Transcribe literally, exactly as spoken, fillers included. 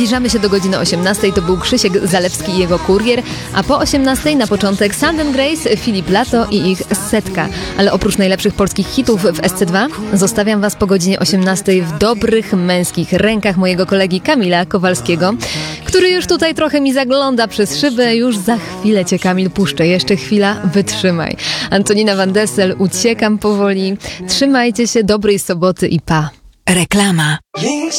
Zbliżamy się do godziny osiemnastej. To był Krzysiek Zalewski i jego Kurier, a po osiemnastej na początek Sand and Grace, Filip Lato i ich Setka. Ale oprócz najlepszych polskich hitów w S C dwa zostawiam Was po godzinie osiemnastej w dobrych męskich rękach mojego kolegi Kamila Kowalskiego, który już tutaj trochę mi zagląda przez szybę. Już za chwilę Cię, Kamil, puszczę. Jeszcze chwila, wytrzymaj. Antonina Van Dessel, uciekam powoli. Trzymajcie się, dobrej soboty i pa. Reklama.